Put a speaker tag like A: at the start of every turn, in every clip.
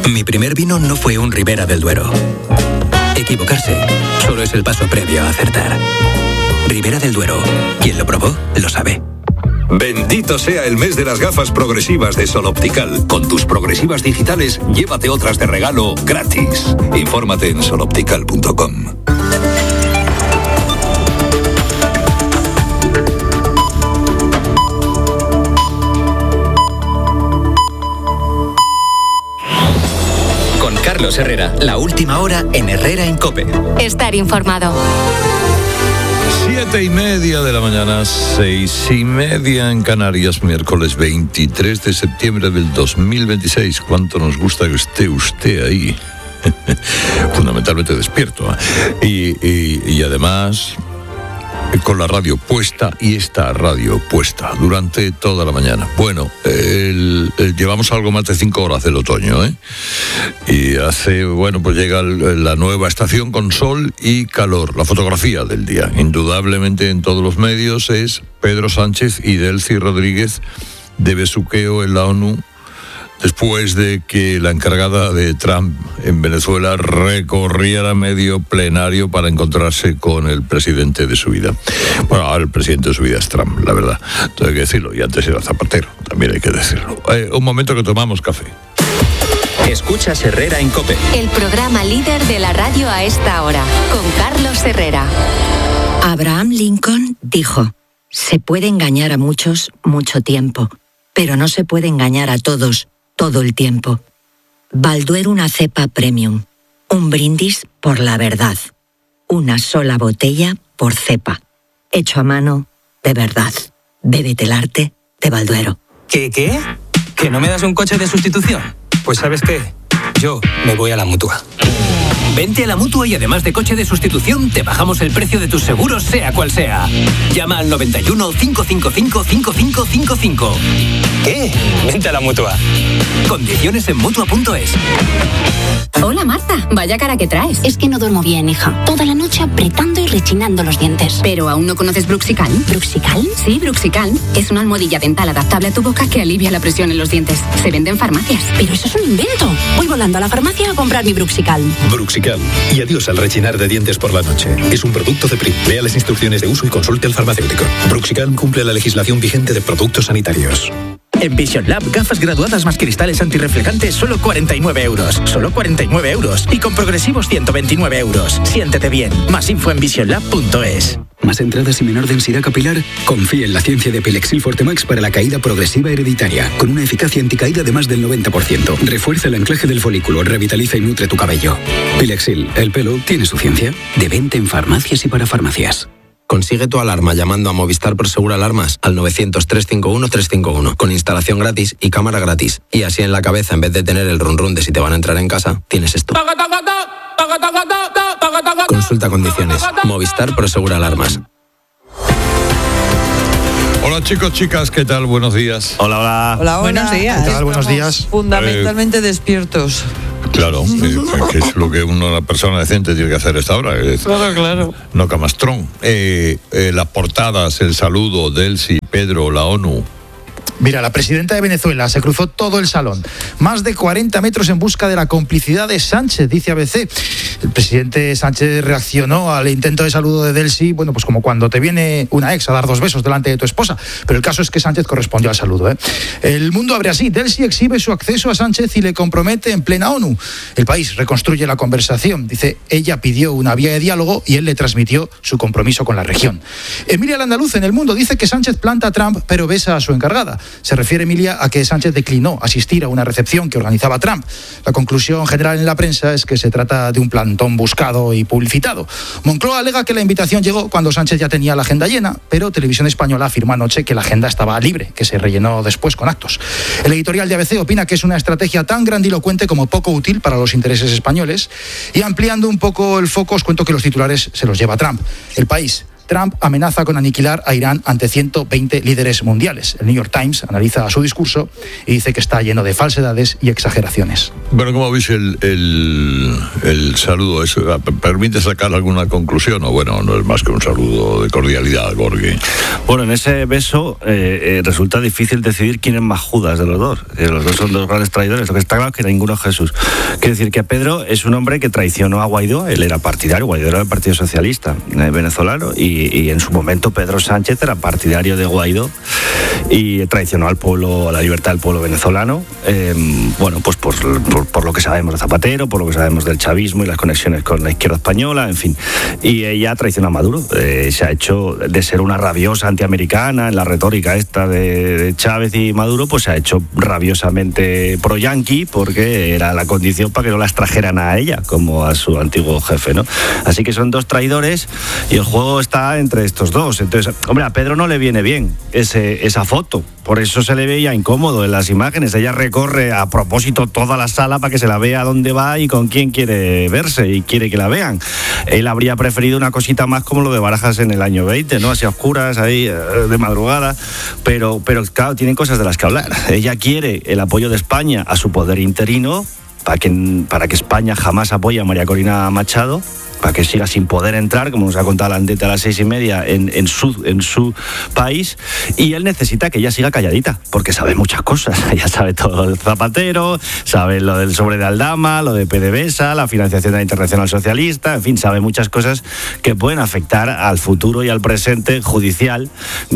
A: Mi primer vino no fue un Ribera del Duero. Equivocarse solo es el paso previo a acertar. Ribera del Duero. Quien lo probó, lo sabe.
B: Bendito sea el mes de las gafas progresivas de Sol Optical. Con tus progresivas digitales, llévate otras de regalo gratis. Infórmate en soloptical.com.
A: Con Carlos Herrera, la última hora en Herrera en COPE.
C: Estar informado.
D: 7:30 de la mañana, 6:30 en Canarias, miércoles 23 de septiembre del 2026. ¿Cuánto nos gusta que esté usted ahí? Fundamentalmente despierto, ¿eh? Y además con la radio puesta, y esta radio puesta durante toda la mañana. Bueno, llevamos algo más de 5 horas del otoño, ¿eh? Y pues llega la nueva estación con sol y calor. La fotografía del día, indudablemente en todos los medios, es Pedro Sánchez y Delcy Rodríguez de besuqueo en la ONU, después de que la encargada de Trump en Venezuela recorriera medio plenario para encontrarse con el presidente de su vida. Bueno, ahora el presidente de su vida es Trump, la verdad. Entonces hay que decirlo, y antes era Zapatero, también hay que decirlo. Un momento que tomamos café.
A: Escuchas Herrera en COPE.
C: El programa líder de la radio a esta hora, con Carlos Herrera.
E: Abraham Lincoln dijo: se puede engañar a muchos mucho tiempo, pero no se puede engañar a todos todo el tiempo. Balduero, una cepa premium. Un brindis por la verdad. Una sola botella por cepa. Hecho a mano, de verdad. Bébete el arte de Balduero.
F: ¿Qué? ¿Que no me das un coche de sustitución? Pues ¿sabes qué? Yo me voy a la Mutua.
G: Vente a la Mutua y además de coche de sustitución, te bajamos el precio de tus seguros, sea cual sea. Llama al 91 555 5555.
F: ¿Qué? Vente a la Mutua.
G: Condiciones en Mutua.es.
H: Hola Marta, vaya cara que traes. Es que no duermo bien, hija. Toda la noche apretando y rechinando los dientes. ¿Pero aún no conoces Bruxical? ¿Bruxical? Sí, Bruxical. Es una almohadilla dental adaptable a tu boca que alivia la presión en los dientes. Se vende en farmacias. Pero eso es un invento. Voy volando a la farmacia a comprar mi Bruxical.
I: Bruxical. Y adiós al rechinar de dientes por la noche. Es un producto de PRIM. Lea las instrucciones de uso y consulte al farmacéutico. Bruxical cumple la legislación vigente de productos sanitarios.
J: En Vision Lab, gafas graduadas más cristales antirreflejantes, solo 49 euros. Solo 49 euros. Y con progresivos, 129 euros. Siéntete bien. Más info en visionlab.es.
K: ¿Más entradas y menor densidad capilar? Confía en la ciencia de Pilexil Fortemax para la caída progresiva hereditaria, con una eficacia anticaída de más del 90%. Refuerza el anclaje del folículo, revitaliza y nutre tu cabello. Pilexil, el pelo tiene su ciencia. De venta en farmacias y para farmacias.
L: Consigue tu alarma llamando a Movistar Prosegur Alarmas al 900-351-351, con instalación gratis y cámara gratis. Y así en la cabeza, en vez de tener el run run de si te van a entrar en casa, tienes esto. Consulta condiciones. Movistar Prosegur Alarmas.
D: Hola chicos, chicas, ¿qué tal? Buenos días.
M: Hola.
N: Buenos días.
M: ¿Qué tal? Buenos días.
N: Fundamentalmente despiertos.
D: Claro, que es lo que una persona decente tiene que hacer a esta hora.
N: Claro.
D: No camastrón. Las portadas, el saludo, Delcy, Pedro, la ONU.
M: Mira, la presidenta de Venezuela se cruzó todo el salón, más de 40 metros en busca de la complicidad de Sánchez, dice ABC. El presidente Sánchez reaccionó al intento de saludo de Delcy, pues como cuando te viene una ex a dar 2 besos delante de tu esposa. Pero el caso es que Sánchez correspondió al saludo, ¿eh? El Mundo abre así: Delcy exhibe su acceso a Sánchez y le compromete en plena ONU. El País reconstruye la conversación. Dice, ella pidió una vía de diálogo y él le transmitió su compromiso con la región. Emilia Landaluz en El Mundo dice que Sánchez planta a Trump pero besa a su encargada. Se refiere Emilia a que Sánchez declinó asistir a una recepción que organizaba Trump. La conclusión general en la prensa es que se trata de un plantón buscado y publicitado. Moncloa alega que la invitación llegó cuando Sánchez ya tenía la agenda llena, pero Televisión Española afirmó anoche que la agenda estaba libre, que se rellenó después con actos. El editorial de ABC opina que es una estrategia tan grandilocuente como poco útil para los intereses españoles. Y ampliando un poco el foco, os cuento que los titulares se los lleva Trump. El País: Trump amenaza con aniquilar a Irán ante 120 líderes mundiales. El New York Times analiza su discurso y dice que está lleno de falsedades y exageraciones.
D: Bueno, ¿cómo veis el saludo? ¿Permite sacar alguna conclusión? O bueno, no es más que un saludo de cordialidad, Gorgi.
O: Bueno, en ese beso resulta difícil decidir quién es más Judas de los dos. Los dos son dos grandes traidores. Lo que está claro es que ninguno es Jesús. Quiero decir que Pedro es un hombre que traicionó a Guaidó. Él era partidario, Guaidó era del Partido Socialista venezolano, y en su momento Pedro Sánchez era partidario de Guaidó y traicionó al pueblo, a la libertad del pueblo venezolano. Bueno, pues por lo que sabemos de Zapatero, por lo que sabemos del chavismo y las conexiones con la izquierda española, en fin. Y ella traicionó a Maduro. Se ha hecho de ser una rabiosa antiamericana en la retórica esta de Chávez y Maduro, pues se ha hecho rabiosamente pro-yanqui, porque era la condición para que no las trajeran a ella como a su antiguo jefe, ¿no? Así que son dos traidores y el juego está entre estos dos. Entonces, hombre, a Pedro no le viene bien esa foto, por eso se le veía incómodo en las imágenes. Ella recorre a propósito toda la sala para que se la vea dónde va y con quién quiere verse y quiere que la vean. Él habría preferido una cosita más como lo de Barajas en el año 20, ¿no? Así a oscuras, ahí de madrugada, pero claro, tienen cosas de las que hablar. Ella quiere el apoyo de España a su poder interino, para que España jamás apoye a María Corina Machado, para que siga sin poder entrar, como nos ha contado la Andete a las 6:30, en su país, y él necesita que ella siga calladita, porque sabe muchas cosas. Ella sabe todo del Zapatero, sabe lo del sobre de Aldama, lo de PDVSA, la financiación de la Internacional Socialista, en fin, sabe muchas cosas que pueden afectar al futuro y al presente judicial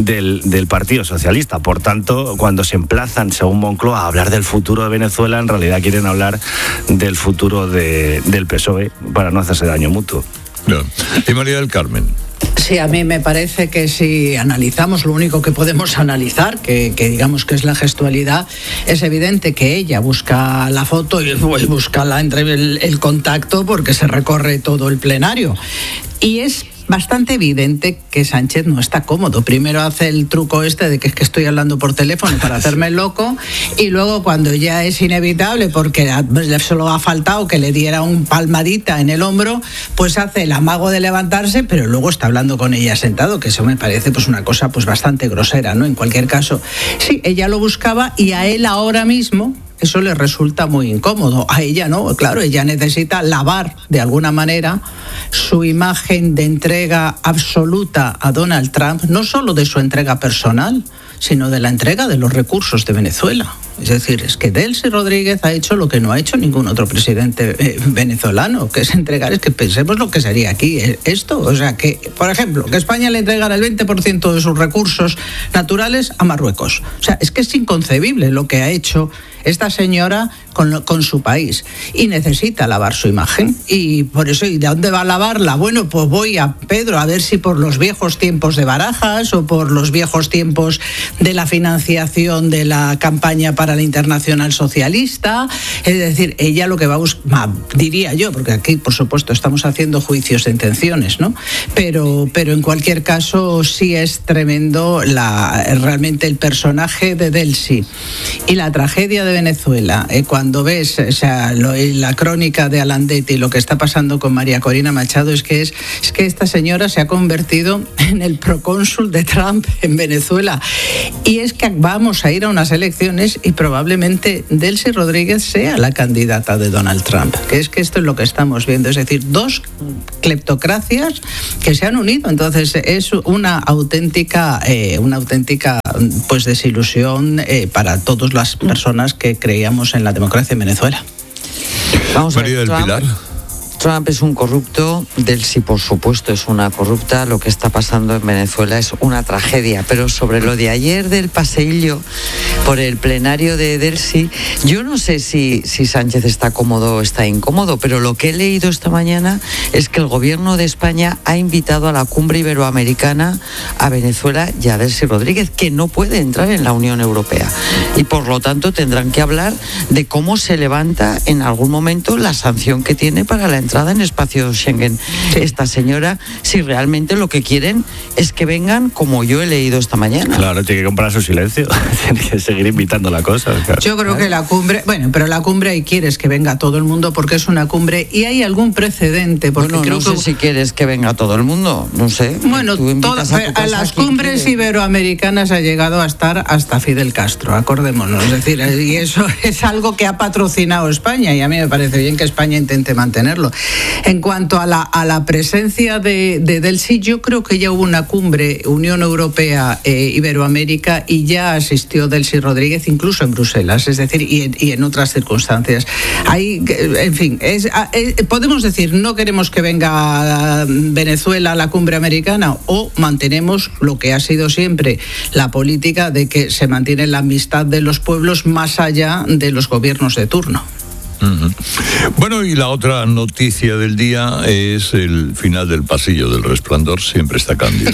O: del Partido Socialista. Por tanto, cuando se emplazan, según Moncloa, a hablar del futuro de Venezuela, en realidad quieren hablar del futuro del PSOE para no hacerse daño mutuo.
D: No. Y María del Carmen.
P: Sí, a mí me parece que si analizamos lo único que podemos analizar, que digamos que es la gestualidad, es evidente que ella busca la foto y busca el contacto, porque se recorre todo el plenario. Y es bastante evidente que Sánchez no está cómodo. Primero hace el truco este de que es que estoy hablando por teléfono para hacerme loco, y luego cuando ya es inevitable, porque solo ha faltado que le diera un palmadita en el hombro, pues hace el amago de levantarse, pero luego está hablando con ella sentado, que eso me parece pues una cosa pues bastante grosera, ¿no? En cualquier caso, sí, ella lo buscaba y a él ahora mismo eso le resulta muy incómodo. A ella no, claro, ella necesita lavar de alguna manera su imagen de entrega absoluta a Donald Trump, no solo de su entrega personal, sino de la entrega de los recursos de Venezuela. Es decir, es que Delcy Rodríguez ha hecho lo que no ha hecho ningún otro presidente venezolano, que es entregar, es que pensemos lo que sería aquí esto. O sea, que, por ejemplo, que España le entregara el 20% de sus recursos naturales a Marruecos. O sea, es que es inconcebible lo que ha hecho esta señora con su país, y necesita lavar su imagen. Y por eso, ¿y de dónde va a lavarla? Bueno, pues voy a Pedro, a ver si por los viejos tiempos de Barajas o por los viejos tiempos de la financiación de la campaña para la Internacional Socialista. Es decir, ella lo que va a buscar, diría yo, porque aquí por supuesto estamos haciendo juicios de intenciones, ¿no? Pero en cualquier caso sí es tremendo realmente el personaje de Delcy y la tragedia de Venezuela. Cuando ves, o sea, la crónica de Alandetti y lo que está pasando con María Corina Machado, es que esta señora se ha convertido en el procónsul de Trump en Venezuela. Y es que vamos a ir a unas elecciones y probablemente Delcy Rodríguez sea la candidata de Donald Trump. Que es que esto es lo que estamos viendo. Es decir, dos cleptocracias que se han unido. Entonces es una auténtica pues desilusión para todas las personas que creíamos en la democracia en Venezuela.
N: Vamos a ver, Trump es un corrupto, Delcy por supuesto es una corrupta, lo que está pasando en Venezuela es una tragedia, pero sobre lo de ayer del paseillo por el plenario de Delcy, yo no sé si Sánchez está cómodo o está incómodo, pero lo que he leído esta mañana es que el gobierno de España ha invitado a la cumbre iberoamericana a Venezuela y a Delcy Rodríguez, que no puede entrar en la Unión Europea, y por lo tanto tendrán que hablar de cómo se levanta en algún momento la sanción que tiene para la entrada en espacio Schengen esta señora, si realmente lo que quieren es que vengan como yo he leído esta mañana.
O: Claro, tiene que comprar su silencio, tiene que seguir invitando la cosa. Claro.
P: Yo creo que la cumbre, pero la cumbre ahí quieres que venga todo el mundo porque es una cumbre y hay algún precedente. Porque
N: bueno,
P: creo
N: no sé si quieres que venga todo el mundo, no sé.
P: Bueno, a las cumbres iberoamericanas ha llegado a estar hasta Fidel Castro, acordémonos. Es decir, y eso es algo que ha patrocinado España y a mí me parece bien que España intente mantenerlo. En cuanto a la presencia de Delcy, yo creo que ya hubo una cumbre Unión Europea Iberoamérica y ya asistió Delcy Rodríguez incluso en Bruselas, es decir, y en otras circunstancias. Ahí, en fin, podemos decir, no queremos que venga Venezuela a la cumbre americana o mantenemos lo que ha sido siempre la política de que se mantiene la amistad de los pueblos más allá de los gobiernos de turno.
D: Uh-huh. Bueno, y la otra noticia del día es el final del pasillo del Resplandor, siempre está Cándido.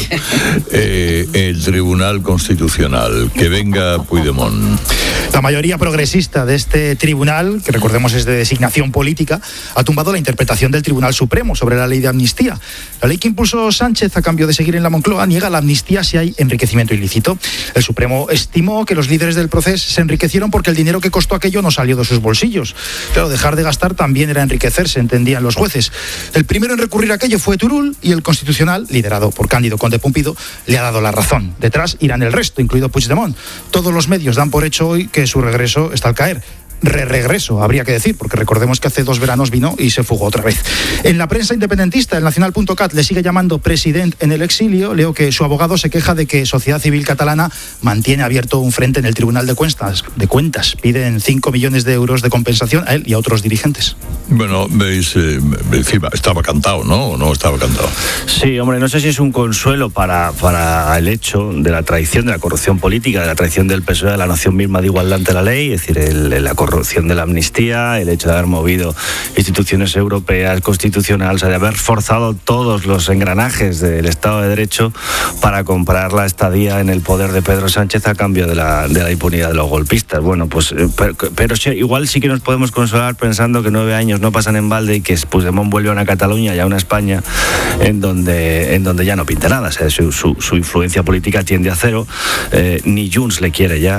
D: El Tribunal Constitucional, que venga Puigdemont.
M: La mayoría progresista de este tribunal, que recordemos es de designación política, ha tumbado la interpretación del Tribunal Supremo sobre la ley de amnistía. La ley que impulsó Sánchez a cambio de seguir en la Moncloa niega la amnistía si hay enriquecimiento ilícito. El Supremo estimó que los líderes del proceso se enriquecieron porque el dinero que costó aquello no salió de sus bolsillos. Claro, dejar de gastar también era enriquecerse, entendían los jueces. El primero en recurrir a aquello fue Turull y el Constitucional, liderado por Cándido Conde Pumpido, le ha dado la razón. Detrás irán el resto, incluido Puigdemont. Todos los medios dan por hecho hoy que su regreso está al caer. Regreso, habría que decir, porque recordemos que hace 2 veranos vino y se fugó otra vez. En la prensa independentista, el Nacional.cat le sigue llamando presidente en el exilio. Leo que su abogado se queja de que Sociedad Civil Catalana mantiene abierto un frente en el Tribunal de Cuentas. Piden 5 millones de euros de compensación a él y a otros dirigentes.
D: Bueno, veis, encima estaba cantado, ¿no? ¿O no estaba cantado?
O: Sí, hombre, no sé si es un consuelo para el hecho de la traición, de la corrupción política, de la traición del PSOE, de la noción misma de igualdad ante la ley, es decir, la corrupción de la amnistía, el hecho de haber movido instituciones europeas, constitucionales, de haber forzado todos los engranajes del Estado de Derecho para comprar la estadía en el poder de Pedro Sánchez a cambio de la impunidad de los golpistas. Bueno, pues, pero sí, igual sí que nos podemos consolar pensando que 9 años no pasan en balde y que Puigdemont vuelve a una Cataluña y a una España en donde ya no pinta nada. O sea, su influencia política tiende a cero, ni Junts le quiere ya,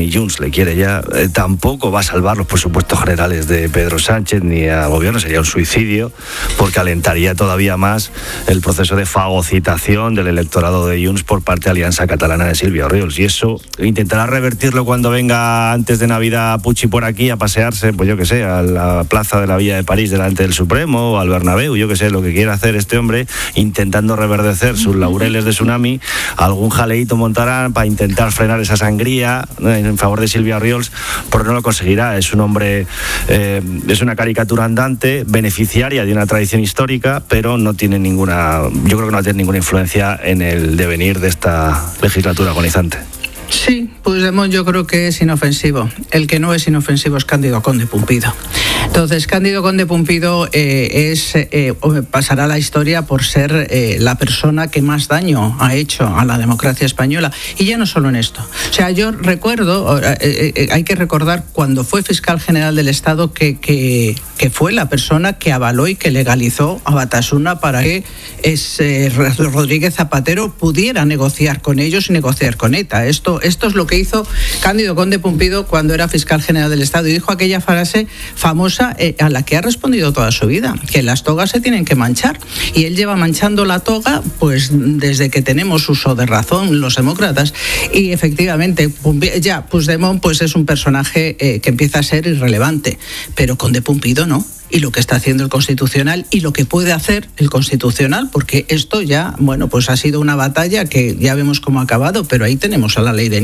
O: tampoco va a salvar los presupuestos generales de Pedro Sánchez ni al gobierno, sería un suicidio porque alentaría todavía más el proceso de fagocitación del electorado de Junts por parte de Alianza Catalana de Silvia Orriols, y eso intentará revertirlo cuando venga antes de Navidad Puigdemont por aquí a pasearse, pues yo que sé, a la plaza de la Villa de París delante del Supremo o al Bernabéu, yo que sé, lo que quiera hacer este hombre, intentando reverdecer sus laureles de tsunami. Algún jaleíto montarán para intentar frenar esa sangría en favor de Silvia Orriols, pero no lo conseguirá. Es un hombre, es una caricatura andante, beneficiaria de una tradición histórica, pero yo creo que no va a tener ninguna influencia en el devenir de esta legislatura agonizante.
P: Sí, Puigdemont yo creo que es inofensivo. El que no es inofensivo es Cándido Conde Pumpido. Entonces, Cándido Conde Pumpido pasará a la historia por ser la persona que más daño ha hecho a la democracia española. Y ya no solo en esto. O sea, yo recuerdo, hay que recordar cuando fue fiscal general del Estado que fue la persona que avaló y que legalizó a Batasuna para que Rodríguez Zapatero pudiera negociar con ellos y negociar con ETA. Esto es lo que hizo Cándido Conde Pumpido cuando era fiscal general del Estado y dijo aquella frase famosa a la que ha respondido toda su vida, que las togas se tienen que manchar, y él lleva manchando la toga pues desde que tenemos uso de razón los demócratas, y efectivamente ya Puigdemont pues es un personaje que empieza a ser irrelevante, pero Conde Pumpido no. Y lo que está haciendo el Constitucional y lo que puede hacer el Constitucional, porque esto ya, bueno, pues ha sido una batalla que ya vemos cómo ha acabado, pero ahí tenemos a la ley de